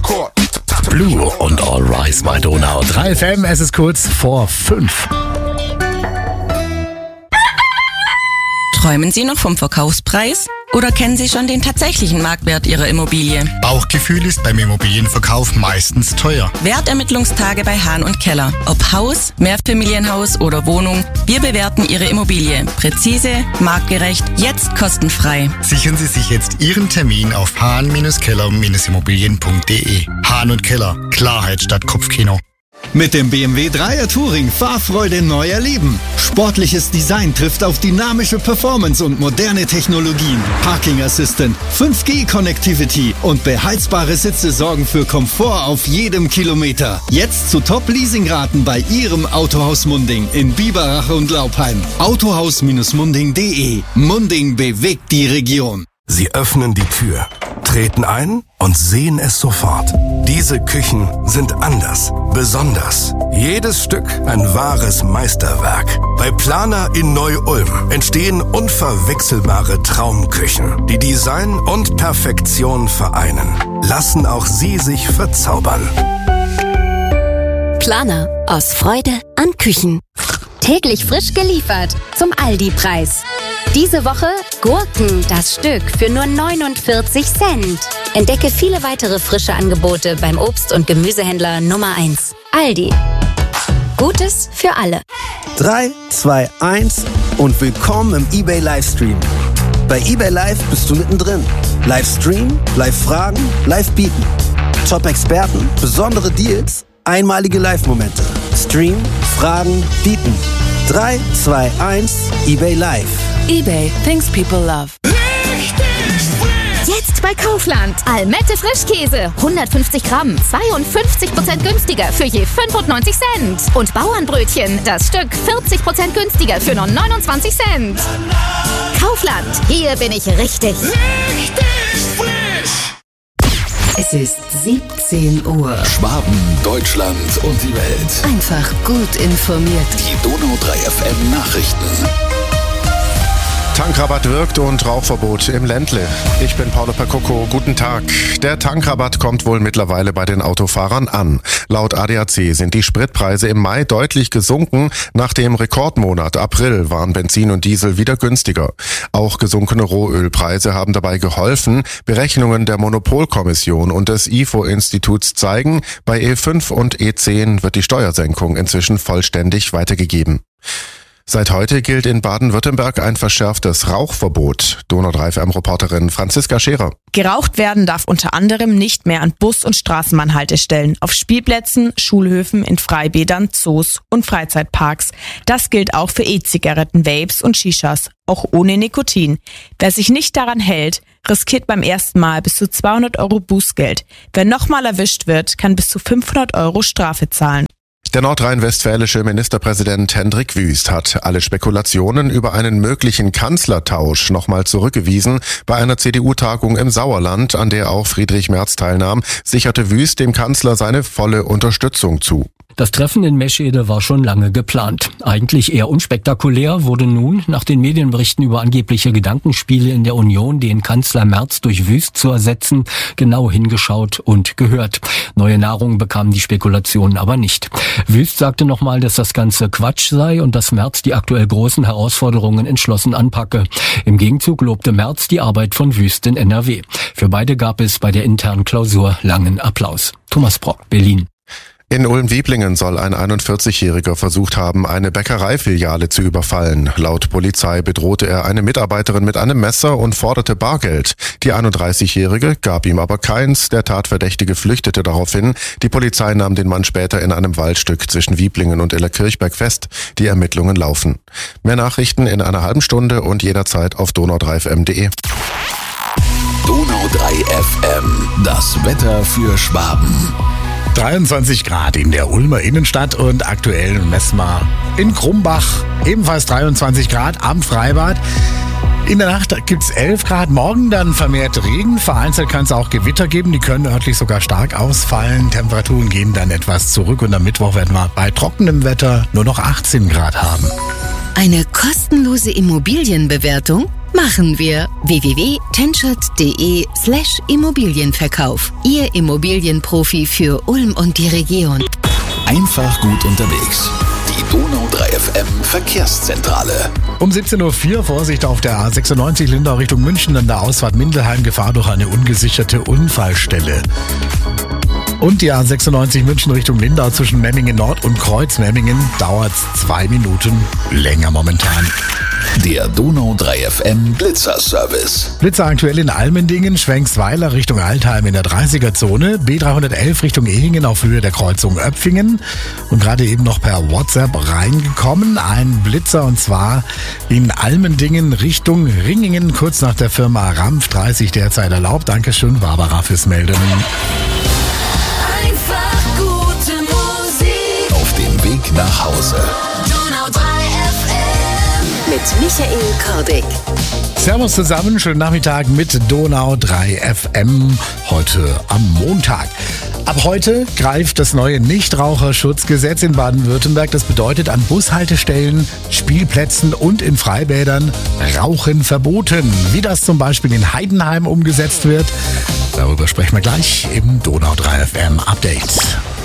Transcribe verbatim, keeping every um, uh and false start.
Blue und All Rise bei Donau drei F M, es ist kurz vor fünf. Träumen Sie noch vom Verkaufspreis? Oder kennen Sie schon den tatsächlichen Marktwert Ihrer Immobilie? Bauchgefühl ist beim Immobilienverkauf meistens teuer. Wertermittlungstage bei Hahn und Keller. Ob Haus, Mehrfamilienhaus oder Wohnung, wir bewerten Ihre Immobilie. Präzise, marktgerecht, jetzt kostenfrei. Sichern Sie sich jetzt Ihren Termin auf hahn Keller Immobilien punkt de. Hahn und Keller. Klarheit statt Kopfkino. Mit dem B M W Dreier Touring Fahrfreude neu erleben. Sportliches Design trifft auf dynamische Performance und moderne Technologien. Parking Assistant, fünf G Connectivity und beheizbare Sitze sorgen für Komfort auf jedem Kilometer. Jetzt zu Top-Leasingraten bei Ihrem Autohaus Munding in Biberach und Laupheim. autohaus Munding punkt de. Munding bewegt die Region. Sie öffnen die Tür, treten ein und sehen es sofort. Diese Küchen sind anders, besonders. Jedes Stück ein wahres Meisterwerk. Bei Planer in Neu-Ulm entstehen unverwechselbare Traumküchen, die Design und Perfektion vereinen. Lassen auch Sie sich verzaubern. Planer aus Freude an Küchen. Täglich frisch geliefert zum Aldi-Preis. Diese Woche Gurken, das Stück, für nur neunundvierzig Cent. Entdecke viele weitere frische Angebote beim Obst- und Gemüsehändler Nummer eins. Aldi. Gutes für alle. drei, zwei, eins und willkommen im eBay Livestream. Bei eBay Live bist du mittendrin. Livestream, Live-Fragen, Live-Bieten. Top-Experten, besondere Deals, einmalige Live-Momente. Stream, Fragen, Bieten. drei, zwei, eins, eBay Live. eBay, things people love. Jetzt bei Kaufland. Almette Frischkäse. hundertfünfzig Gramm. zweiundfünfzig Prozent günstiger für je fünfundneunzig Cent. Und Bauernbrötchen. Das Stück vierzig Prozent günstiger für nur neunundzwanzig Cent. Kaufland. Hier bin ich richtig. Richtig frisch. Es ist siebzehn Uhr. Schwaben, Deutschland und die Welt. Einfach gut informiert. Die Donau drei F M Nachrichten. Tankrabatt wirkt und Rauchverbot im Ländle. Ich bin Paolo Percocco, guten Tag. Der Tankrabatt kommt wohl mittlerweile bei den Autofahrern an. Laut A D A C sind die Spritpreise im Mai deutlich gesunken. Nach dem Rekordmonat April waren Benzin und Diesel wieder günstiger. Auch gesunkene Rohölpreise haben dabei geholfen. Berechnungen der Monopolkommission und des I F O-Instituts zeigen, bei E fünf und E zehn wird die Steuersenkung inzwischen vollständig weitergegeben. Seit heute gilt in Baden-Württemberg ein verschärftes Rauchverbot. Donau drei F M-Reporterin Franziska Scherer. Geraucht werden darf unter anderem nicht mehr an Bus- und Straßenbahnhaltestellen, auf Spielplätzen, Schulhöfen, in Freibädern, Zoos und Freizeitparks. Das gilt auch für E-Zigaretten, Vapes und Shishas, auch ohne Nikotin. Wer sich nicht daran hält, riskiert beim ersten Mal bis zu zweihundert Euro Bußgeld. Wer nochmal erwischt wird, kann bis zu fünfhundert Euro Strafe zahlen. Der nordrhein-westfälische Ministerpräsident Hendrik Wüst hat alle Spekulationen über einen möglichen Kanzlertausch nochmal zurückgewiesen. Bei einer C D U-Tagung im Sauerland, an der auch Friedrich Merz teilnahm, sicherte Wüst dem Kanzler seine volle Unterstützung zu. Das Treffen in Meschede war schon lange geplant. Eigentlich eher unspektakulär wurde nun, nach den Medienberichten über angebliche Gedankenspiele in der Union, den Kanzler Merz durch Wüst zu ersetzen, genau hingeschaut und gehört. Neue Nahrung bekamen die Spekulationen aber nicht. Wüst sagte nochmal, dass das Ganze Quatsch sei und dass Merz die aktuell großen Herausforderungen entschlossen anpacke. Im Gegenzug lobte Merz die Arbeit von Wüst in N R W. Für beide gab es bei der internen Klausur langen Applaus. Thomas Brock, Berlin. In Ulm-Wieblingen soll ein einundvierzigjähriger versucht haben, eine Bäckereifiliale zu überfallen. Laut Polizei bedrohte er eine Mitarbeiterin mit einem Messer und forderte Bargeld. Die einunddreißigjährige gab ihm aber keins. Der Tatverdächtige flüchtete daraufhin. Die Polizei nahm den Mann später in einem Waldstück zwischen Wieblingen und Illerkirchberg fest. Die Ermittlungen laufen. Mehr Nachrichten in einer halben Stunde und jederzeit auf donau drei f m punkt de. Donau drei F M, das Wetter für Schwaben. dreiundzwanzig Grad in der Ulmer Innenstadt und aktuell messen wir in Krumbach ebenfalls dreiundzwanzig Grad am Freibad. In der Nacht gibt es elf Grad, morgen dann vermehrt Regen. Vereinzelt kann es auch Gewitter geben, die können örtlich sogar stark ausfallen. Temperaturen gehen dann etwas zurück und am Mittwoch werden wir bei trockenem Wetter nur noch achtzehn Grad haben. Eine kostenlose Immobilienbewertung Machen wir. w w w punkt tenschert punkt de slash Immobilienverkauf. Ihr Immobilienprofi für Ulm und die Region. Einfach gut unterwegs. Die Donau drei F M Verkehrszentrale. Um siebzehn Uhr vier Vorsicht auf der A sechsundneunzig Lindau Richtung München an der Ausfahrt Mindelheim, Gefahr durch eine ungesicherte Unfallstelle. Und die A sechsundneunzig München Richtung Lindau zwischen Memmingen Nord und Kreuz-Memmingen dauert zwei Minuten länger momentan. Der Donau drei F M Blitzer-Service. Blitzer aktuell in Almendingen, Schwenksweiler Richtung Altheim in der dreißiger-Zone, B dreihundertelf Richtung Ehingen auf Höhe der Kreuzung Öpfingen und gerade eben noch per WhatsApp reingekommen. Ein Blitzer und zwar in Almendingen Richtung Ringingen, kurz nach der Firma Rampf dreißig derzeit erlaubt. Dankeschön, Barbara, fürs Melden. Einfach gute Musik. Auf dem Weg nach Hause. Donau drei F M. Mit Michael Kordick. Servus zusammen, schönen Nachmittag mit Donau drei F M, heute am Montag. Ab heute greift das neue Nichtraucherschutzgesetz in Baden-Württemberg. Das bedeutet, an Bushaltestellen, Spielplätzen und in Freibädern Rauchen verboten. Wie das zum Beispiel in Heidenheim umgesetzt wird, darüber sprechen wir gleich im Donau drei F M Update.